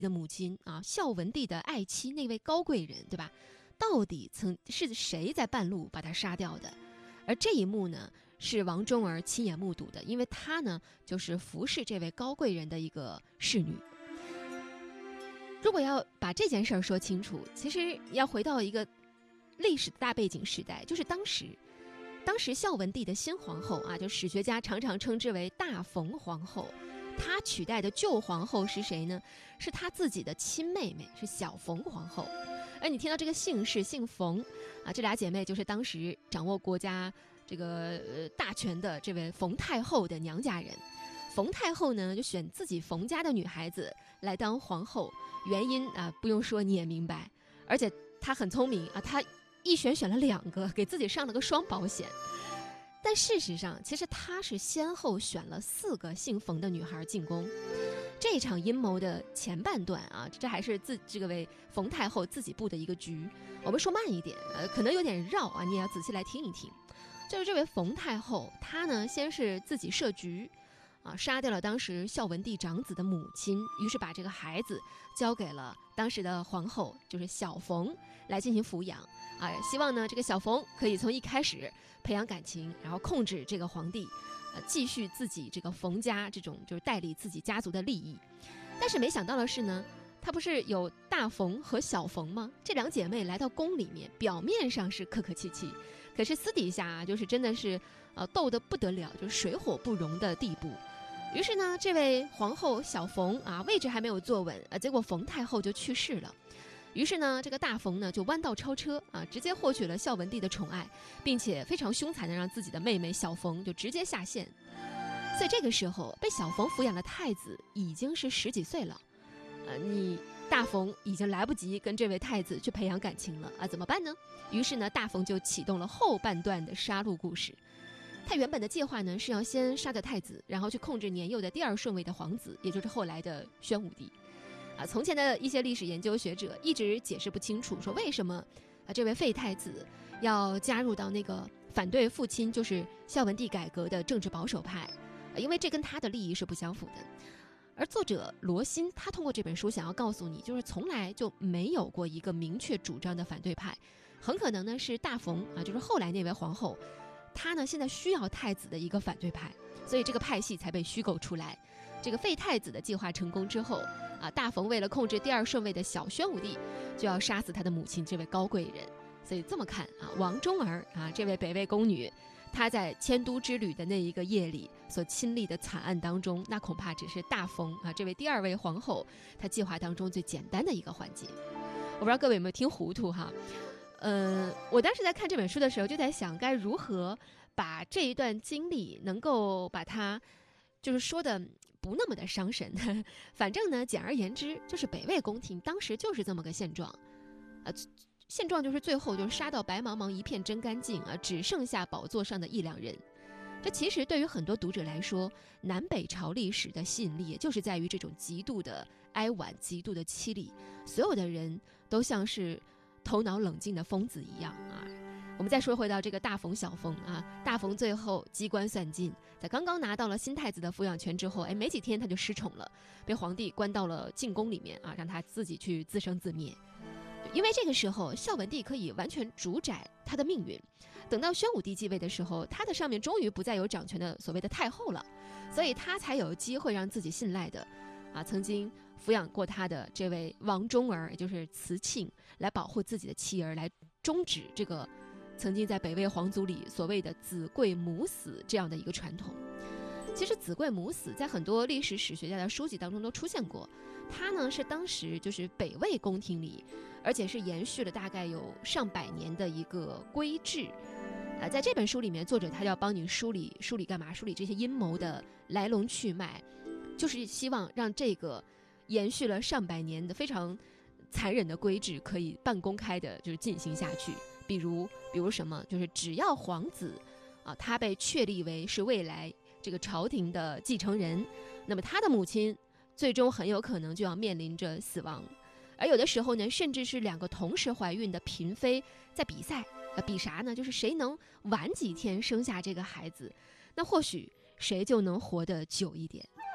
的母亲啊，孝文帝的爱妻那位高贵人，对吧？到底是谁在半路把他杀掉的？而这一幕呢，是王忠儿亲眼目睹的，因为他呢就是服侍这位高贵人的一个侍女。如果要把这件事儿说清楚，其实要回到一个历史的大背景时代，就是当时孝文帝的新皇后啊，就史学家常常称之为大冯皇后。她取代的旧皇后是谁呢？是她自己的亲妹妹，是小冯皇后。而你听到这个姓氏姓冯啊，这俩姐妹就是当时掌握国家这个大权的这位冯太后的娘家人。冯太后呢就选自己冯家的女孩子来当皇后，原因啊不用说你也明白，而且她很聪明啊，她一选了2个，给自己上了个双保险。但事实上，其实她是先后选了4个姓冯的女孩进宫。这场阴谋的前半段啊，这还是这位冯太后自己布的一个局。我们说慢一点，可能有点绕啊，你也要仔细来听一听。就是这位冯太后，她呢先是自己设局啊，杀掉了当时孝文帝长子的母亲，于是把这个孩子交给了当时的皇后，就是小冯来进行抚养啊，希望呢这个小冯可以从一开始培养感情，然后控制这个皇帝，继续自己这个冯家这种就是代理自己家族的利益。但是没想到的是呢，她不是有大冯和小冯吗？这2姐妹来到宫里面，表面上是客客气气，可是私底下啊，就是真的是斗得不得了，就是水火不容的地步。于是呢，这位皇后小冯啊，位置还没有坐稳结果冯太后就去世了。于是呢，这个大冯呢就弯道超车啊，直接获取了孝文帝的宠爱，并且非常凶残的让自己的妹妹小冯就直接下线。所以这个时候被小冯抚养的太子已经是10几岁了，你大冯已经来不及跟这位太子去培养感情了啊，怎么办呢？于是呢，大冯就启动了后半段的杀戮故事。他原本的计划呢是要先杀掉太子，然后去控制年幼的第2顺位的皇子，也就是后来的宣武帝。从前的一些历史研究学者一直解释不清楚，说为什么这位废太子要加入到那个反对父亲就是孝文帝改革的政治保守派，因为这跟他的利益是不相符的。而作者罗欣他通过这本书想要告诉你，就是从来就没有过一个明确主张的反对派，很可能呢是大冯啊，就是后来那位皇后，她呢现在需要太子的一个反对派，所以这个派系才被虚构出来。这个废太子的计划成功之后啊，大冯为了控制第2顺位的小宣武帝，就要杀死他的母亲这位高贵人。所以这么看啊，王忠儿啊这位北魏宫女，她在迁都之旅的那一个夜里所亲历的惨案当中，那恐怕只是大冯啊这位第2位皇后她计划当中最简单的一个环节。我不知道各位有没有听糊涂哈？我当时在看这本书的时候就在想，该如何把这一段经历能够把它就是说的不那么的伤神。反正呢，简而言之，就是北魏宫廷当时就是这么个现状，现状就是最后就是杀到白茫茫一片真干净啊，只剩下宝座上的1、2人。这其实对于很多读者来说，南北朝历史的吸引力也就是在于这种极度的哀婉、极度的凄厉，所有的人都像是头脑冷静的疯子一样啊。我们再说回到这个大冯小冯啊，大冯最后机关算尽，在刚刚拿到了新太子的抚养权之后，没几天他就失宠了，被皇帝关到了禁宫里面啊，让他自己去自生自灭。因为这个时候孝文帝可以完全主宰他的命运，等到宣武帝继位的时候，他的上面终于不再有掌权的所谓的太后了，所以他才有机会让自己信赖的曾经抚养过他的这位王忠儿，也就是慈庆，来保护自己的妻儿，来终止这个曾经在北魏皇族里所谓的子贵母死这样的一个传统。其实子贵母死在很多历史史学家的书籍当中都出现过，它呢是当时就是北魏宫廷里，而且是延续了大概有上百年的一个规制。在这本书里面，作者他要帮你梳理干嘛？梳理这些阴谋的来龙去脉，就是希望让这个延续了上百年的非常残忍的规制可以半公开的就是进行下去。比如什么，就是只要皇子他被确立为是未来这个朝廷的继承人，那么他的母亲最终很有可能就要面临着死亡。而有的时候呢，甚至是2个同时怀孕的嫔妃在比赛，比啥呢？就是谁能晚几天生下这个孩子，那或许谁就能活得久一点。